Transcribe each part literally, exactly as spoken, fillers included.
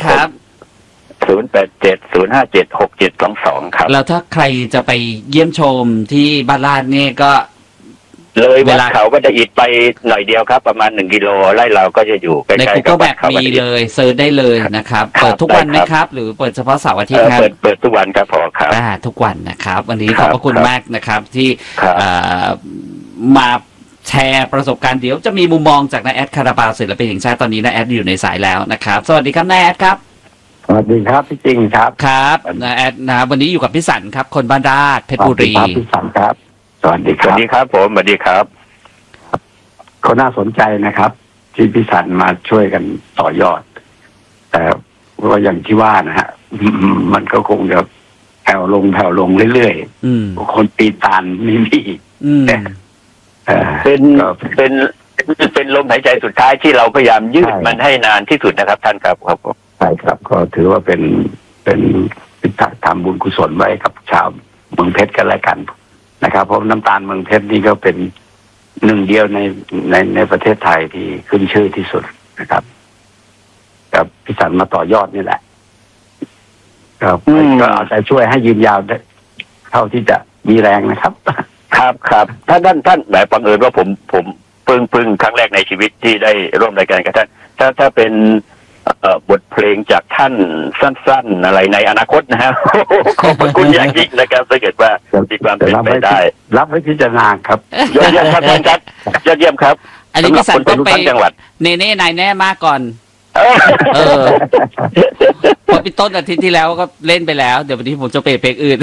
ครับศูนย์แปดเจ็ดศูนย์ห้าเจ็ดหกเจ็ดสองสองครับแล้วถ้าใครจะไปเยี่ยมชมที่บ้านลาดเนี่ยก็เลยวัดเขาก็จะอิดไปหน่อยเดียวครับประมาณหนึ่งกิโลไล่เราก็จะอยู่ใกล้ๆกับวัดเขามีเลยเซิร์ชได้เลยนะครับเปิดทุกวันไหมครับหรือเปิดเฉพาะเสาร์อาทิตย์ครับเปิดเปิดทุกวันครับพอครับอ่าทุกวันนะครับวันนี้ขอบพระคุณมากนะครับที่มาแชร์ประสบการณ์เดี๋ยวจะมีมุมมองจากนายแอดคาราบาวศิลปินแห่งชาติตอนนี้นายแอดอยู่ในสายแล้วนะครับสวัสดีครับนายแอดครับสวัสดีครับพี่จริงครับครับนายแอดนะวันนี้อยู่กับพี่สันครับคนบ้านราชเพชรบุรีพี่สันครับสวัสดีครับสวัสดีครับผมสวัสดีครับก็น่าสนใจนะครับที่พี่สันมาช่วยกันต่อยอดแต่ก็อย่างที่ว่านะฮะมันก็คงจะแผ่วลงแผ่วลงเรื่อยๆคนตีตานไม่มีเป็นเป็นเป็นลมหายใจสุดท้ายที่เราพยายามยืดมันให้นานที่สุดนะครับท่านครับครับผมใช่ครับก็ถือว่าเป็นเป็นทำบุญกุศลไว้กับชาวเมืองเพชรกันแล้วกันนะครับเพราะน้ำตาลเมืองเพชรนี่ก็เป็นหนึ่งเดียวในในในประเทศไทยที่ขึ้นชื่อที่สุดนะครับกับพี่สันมาต่อยอดนี่แหละครับก็เอาใจช่วยให้ยืนยาวเท่าที่จะมีแรงนะครับครับครับท่านท่านท่านแบบบังเอิญว่าผมผมเพิ่งเพิ่งครั้งแรกในชีวิตที่ได้ร่วมรายการกับท่านถ้าถ้าเป็นบทเพลงจากท่านสั้นๆอะไรในอนาคตนะฮะขอบคุณอย่างยิ่งนะครับถ้าเกิดว่ามีความเป็นไปได้รับไว้พิจารณาครับยอดเยี่ยมครับท่านครับยอดเยี่ยมครับอันนี้พี่สันต้องไปจังหวัดเนเน่นายแน่มากก่อนเออพอพี่ต้นอาทิตย์ที่แล้วก็เล่นไปแล้วเดี๋ยววันนี้ผมจะเปลี่ยนเพลงอื่น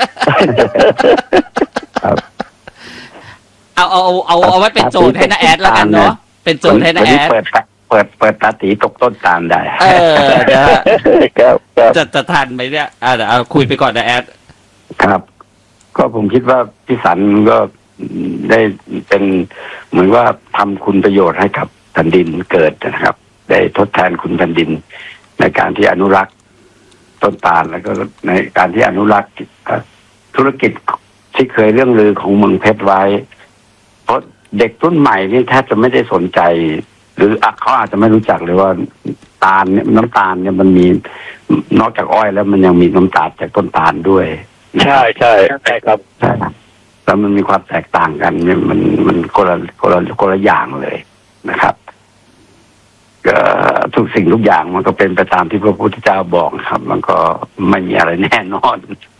เอาเอาเอาเอาไว้เป็นโจทย์ให้น้าแอดแล้วกันเนาะเป็นโจทย์ให้น้าแอดเปิดเปิดเปิดตาตีตกต้นตาลได้เออจะจะทันไหมเนี่ยอ่าเดี๋ยวเอาคุยไปก่อนนะแอดครับก็ผมคิดว่าพี่สันก็ได้เป็นเหมือนว่าทำคุณประโยชน์ให้กับแผ่นดินเกิดนะครับได้ทดแทนคุณแผ่นดินในการที่อนุรักษ์ต้นตาลแล้วก็ในการที่อนุรักษ์ธุรกิจที่เคยเรื่องลือของเมืองเพชรไว้เพราะเด็กรุ่นใหม่นี่แทบจะไม่ได้สนใจหรือเขาอาจจะไม่รู้จักเลยว่าตาลเนี่ยน้ำตาลเนี่ยมันมีนอกจากอ้อยแล้วมันยังมีน้ำตาลจากต้นตาลด้วยใช่ใช่ใช่ครับใช่แล้วมันมีความแตกต่างกันเนี่ยมันมันคนละคนละคนละอย่างเลยนะครับก็ทุกสิ่งทุกอย่างมันก็เป็นไปตามที่พระพุทธเจ้าบอกครับมันก็ไม่มีอะไรแน่นอน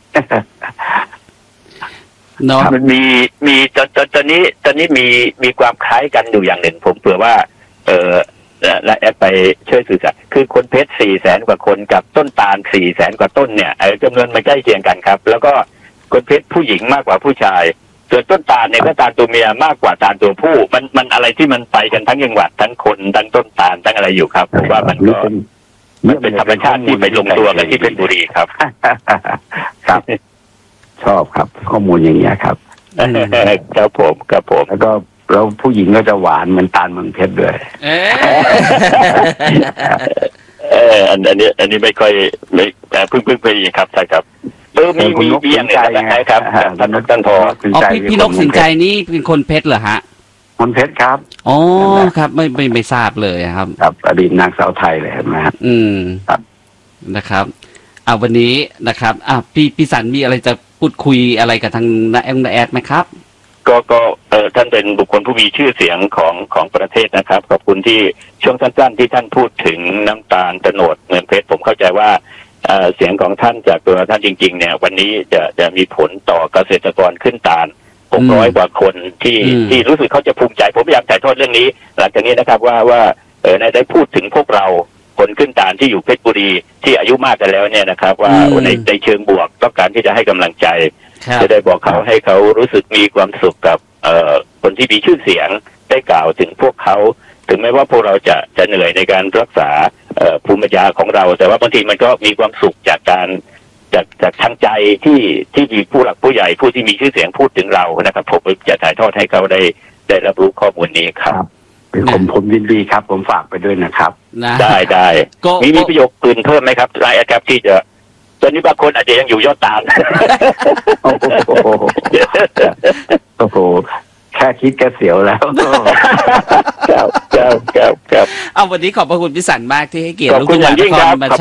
เนาะมันมีมีตอนตอนตอนนี้ตอนนี้มีมีความคล้ายกันอยู่อย่างหนึ่งผมเผื่อว่าเออและแอปไปช่วยสื่อสารคือคนเพชรสี่แสนกว่าคนกับต้นตาลสี่แสนกว่าต้นเนี่ยไอ้จำนวนมันใกล้เคียงกันครับแล้วก็คนเพชรผู้หญิงมากกว่าผู้ชายส่วนต้นตาลเนี่ยก็ตาลตัวเมียมากกว่าตาลตัวผู้มันมันอะไรที่มันไปกันทั้งจังหวัดทั้งคนทั้งต้นตาลทั้งอะไรอยู่ครับผมว่ามันก็มันเป็นธรรมชาติที่ไปลงตัวกันที่เพชรบุรีครับครับชอบครับข้อมูลอย่างเงี้ยครับครับผมครับผมแล้วก็แล้วผู้หญิงก็จะหวานเหมือนตาลเมืองเพชรด้วยเอออันอันนี้อันนี้ไม่ค่อยไม่แต่เพิ่งเพิ่งไปครับใช่ครับเออมีมีมีอย่างหนึ่งนะครับท่านนกท่านพอพี่พี่นกสินใจนี่เป็นคนเพชรเหรอฮะคนเพชรครับอ๋อครับไม่ไม่ไม่ทราบเลยครับครับอดีตนางสาวไทยเลยเห็นไหมครับอืมครับนะครับอ่าวันนี้นะครับอ่าพี่พี่สันมีอะไรจะพูดคุยอะไรกับทางน้าแอมน้าแอดไหมครับก็ก็เออท่านเป็นบุคคลผู้มีชื่อเสียงของของประเทศนะครับขอบคุณที่ช่วงสั้นๆที่ท่านพูดถึงน้ำตาลโตนดเมืองเพชรผมเข้าใจว่าเอ่อเสียงของท่านจากตัวท่านจริงๆเนี่ยวันนี้จะจะมีผลต่อเกษตรกรขึ้นตาลหกร้อยกว่าคนที่ที่รู้สึกเขาจะภูมิใจผมพยายามถ่ายทอดเรื่องนี้หลังจากนี้นะครับว่าว่าเออได้พูดถึงพวกเราคนขึ้นตาลที่อยู่เพชรบุรีที่อายุมากกันแล้วเนี่ยนะครับว่าในในเชิงบวกต้องการที่จะให้กำลังใจจะได้บอกเขาให้เขารู้สึกมีความสุขกับเอ่อคนที่มีชื่อเสียงได้กล่าวถึงพวกเขาถึงแม้ว่าพวกเราจะจะเหนื่อยในการรักษาเอ่อภูมิปัญญาของเราแต่ว่าบางทีมันก็มีความสุขจากการจากจากทางใจที่ที่มีผู้หลักผู้ใหญ่ผู้ที่มีชื่อเสียงพูดถึงเรานะครับผมจะถ่ายทอดให้เขาได้ได้รับรู้ข้อมูลนี้ครับเป็นผมผมยินดีครับผมฝากไปด้วยนะครับได้ได้มีมีประโยคอื่นเพิ่มไหมครับรายแอปที่จะตอนนี้บางคนอาจจะยังอยู่ยอดตาลโอ้โหแค่คิดก็เสียวแล้วครับครับครับเอาวันนี้ขอบพระคุณพี่สันมากที่ให้เกียรติลูกหลานนครมา